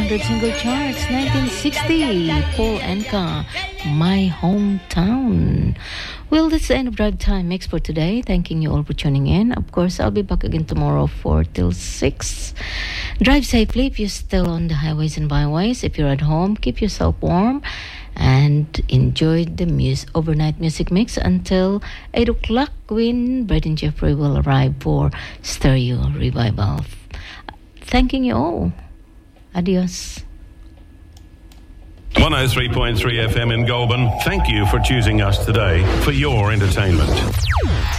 100 single charts, 1960, Paul Anka, My Hometown. Well, that's the end of Drive Time Mix for today. Thanking you all for tuning in. Of course, I'll be back again tomorrow 4 till 6. Drive safely if you're still on the highways and byways. If you're at home, keep yourself warm and enjoy the overnight music mix until 8 o'clock when Brett and Jeffrey will arrive for Stereo Revival. Thanking you all. Adios. 103.3 FM in Goulburn. Thank you for choosing us today for your entertainment.